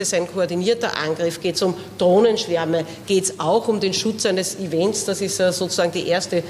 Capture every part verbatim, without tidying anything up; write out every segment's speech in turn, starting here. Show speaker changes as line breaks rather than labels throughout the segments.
Es ist ein koordinierter Angriff, geht es um Drohnenschwärme, geht es auch um den Schutz eines Events. Das ist sozusagen die erste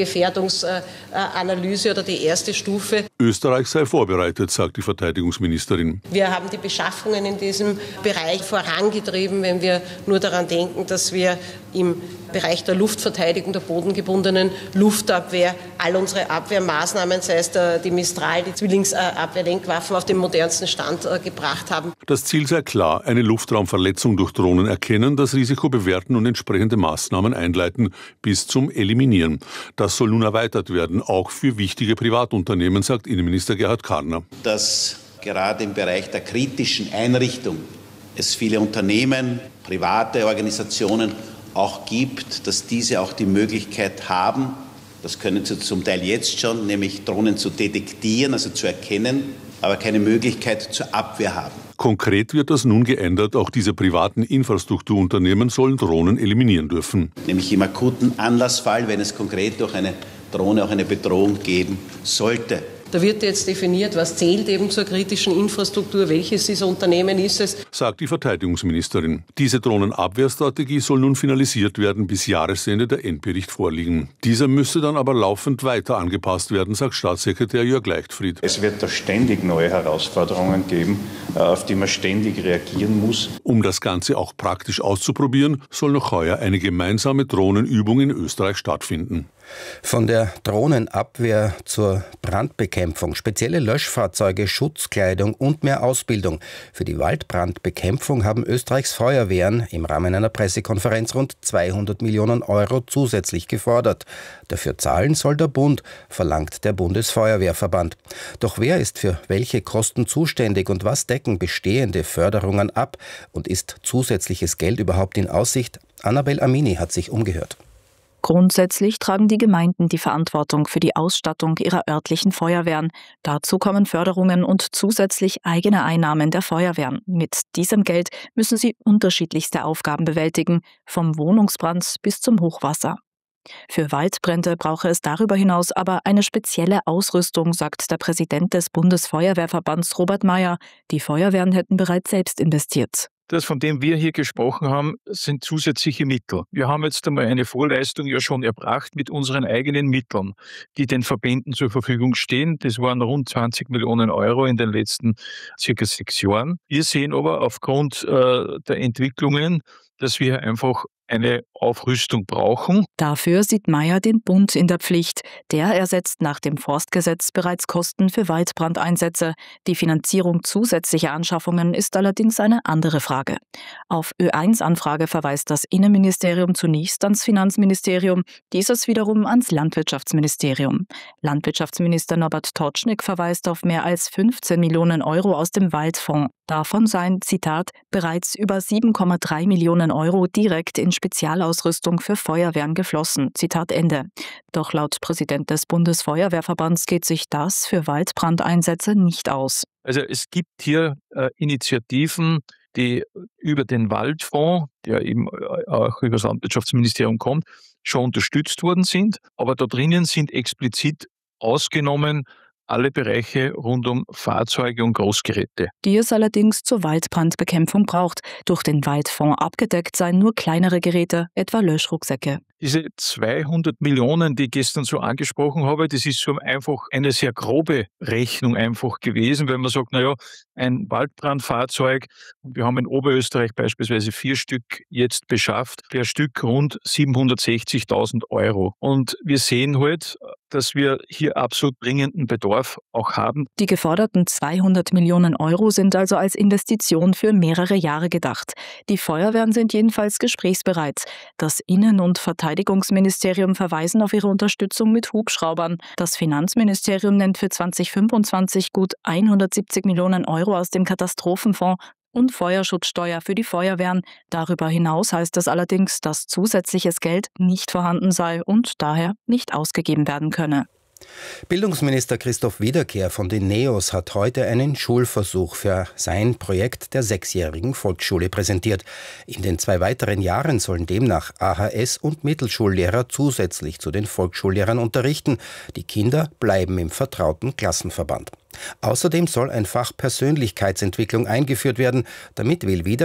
Gefährdungsanalyse oder die erste Stufe.
Österreich sei vorbereitet, sagt die Verteidigungsministerin.
Wir haben die Beschaffungen in diesem Bereich vorangetrieben, wenn wir nur daran denken, dass wir im Bereich der Luftverteidigung, der bodengebundenen Luftabwehr, all unsere Abwehrmaßnahmen, sei es die Mistral, die Zwillingsabwehrlenkwaffen, auf den modernsten Stand gebracht haben.
Das Ziel sei klar, eine Luftraumverletzung durch Drohnen erkennen, das Risiko bewerten und entsprechende Maßnahmen einleiten bis zum Eliminieren. Das soll nun erweitert werden, auch für wichtige Privatunternehmen, sagt Innenminister Gerhard Karner.
Dass gerade im Bereich der kritischen Einrichtung es viele Unternehmen, private Organisationen auch gibt, dass diese auch die Möglichkeit haben, das können sie zum Teil jetzt schon, nämlich Drohnen zu detektieren, also zu erkennen, aber keine Möglichkeit zur Abwehr haben.
Konkret wird das nun geändert. Auch diese privaten Infrastrukturunternehmen sollen Drohnen eliminieren dürfen.
Nämlich im akuten Anlassfall, wenn es konkret durch eine Drohne auch eine Bedrohung geben sollte.
Da wird jetzt definiert, was zählt eben zur kritischen Infrastruktur, welches dieser Unternehmen ist es,
sagt die Verteidigungsministerin. Diese Drohnenabwehrstrategie soll nun finalisiert werden, bis Jahresende der Endbericht vorliegen. Dieser müsse dann aber laufend weiter angepasst werden, sagt Staatssekretär Jörg Leichtfried.
Es wird da ständig neue Herausforderungen geben, auf die man ständig reagieren muss.
Um das Ganze auch praktisch auszuprobieren, soll noch heuer eine gemeinsame Drohnenübung in Österreich stattfinden.
Von der Drohnenabwehr zur Brandbekämpfung, spezielle Löschfahrzeuge, Schutzkleidung und mehr Ausbildung. Für die Waldbrandbekämpfung haben Österreichs Feuerwehren im Rahmen einer Pressekonferenz rund zweihundert Millionen Euro zusätzlich gefordert. Dafür zahlen soll der Bund, verlangt der Bundesfeuerwehrverband. Doch wer ist für welche Kosten zuständig und was decken bestehende Förderungen ab? Und ist zusätzliches Geld überhaupt in Aussicht? Annabel Amini hat sich umgehört.
Grundsätzlich tragen die Gemeinden die Verantwortung für die Ausstattung ihrer örtlichen Feuerwehren. Dazu kommen Förderungen und zusätzlich eigene Einnahmen der Feuerwehren. Mit diesem Geld müssen sie unterschiedlichste Aufgaben bewältigen, vom Wohnungsbrand bis zum Hochwasser. Für Waldbrände brauche es darüber hinaus aber eine spezielle Ausrüstung, sagt der Präsident des Bundesfeuerwehrverbands Robert Mayer. Die Feuerwehren hätten bereits selbst investiert.
Das, von dem wir hier gesprochen haben, sind zusätzliche Mittel. Wir haben jetzt einmal eine Vorleistung ja schon erbracht mit unseren eigenen Mitteln, die den Verbänden zur Verfügung stehen. Das waren rund zwanzig Millionen Euro in den letzten circa sechs Jahren. Wir sehen aber aufgrund äh, der Entwicklungen, dass wir einfach eine Aufrüstung brauchen.
Dafür sieht Mayer den Bund in der Pflicht. Der ersetzt nach dem Forstgesetz bereits Kosten für Waldbrandeinsätze. Die Finanzierung zusätzlicher Anschaffungen ist allerdings eine andere Frage. Auf Ö eins Anfrage verweist das Innenministerium zunächst ans Finanzministerium, dieses wiederum ans Landwirtschaftsministerium. Landwirtschaftsminister Norbert Totschnig verweist auf mehr als fünfzehn Millionen Euro aus dem Waldfonds. Davon seien, Zitat, bereits über sieben Komma drei Millionen Euro direkt in Spezialausrüstung für Feuerwehren geflossen. Zitat Ende. Doch laut Präsident des Bundesfeuerwehrverbands geht sich das für Waldbrandeinsätze nicht aus.
Also es gibt hier äh, Initiativen, die über den Waldfonds, der eben auch über das Landwirtschaftsministerium kommt, schon unterstützt worden sind. Aber da drinnen sind explizit ausgenommen alle Bereiche rund um Fahrzeuge und Großgeräte.
Die es allerdings zur Waldbrandbekämpfung braucht. Durch den Waldfonds abgedeckt seien nur kleinere Geräte, etwa Löschrucksäcke.
Diese zweihundert Millionen, die ich gestern so angesprochen habe, das ist so einfach eine sehr grobe Rechnung einfach gewesen, weil man sagt, naja, ein Waldbrandfahrzeug, wir haben in Oberösterreich beispielsweise vier Stück jetzt beschafft, per Stück rund siebenhundertsechzigtausend Euro. Und wir sehen halt, dass wir hier absolut dringenden Bedarf auch haben.
Die geforderten zweihundert Millionen Euro sind also als Investition für mehrere Jahre gedacht. Die Feuerwehren sind jedenfalls gesprächsbereit. Das Innen- und Verteidigungsministerium verweisen auf ihre Unterstützung mit Hubschraubern. Das Finanzministerium nennt für zweitausendfünfundzwanzig gut hundertsiebzig Millionen Euro aus dem Katastrophenfonds und Feuerschutzsteuer für die Feuerwehren. Darüber hinaus heißt es allerdings, dass zusätzliches Geld nicht vorhanden sei und daher nicht ausgegeben werden könne.
Bildungsminister Christoph Wiederkehr von den NEOS hat heute einen Schulversuch für sein Projekt der sechsjährigen Volksschule präsentiert. In den zwei weiteren Jahren sollen demnach A H S- und Mittelschullehrer zusätzlich zu den Volksschullehrern unterrichten. Die Kinder bleiben im vertrauten Klassenverband. Außerdem soll ein Fach Persönlichkeitsentwicklung eingeführt werden, damit will Wiederkehr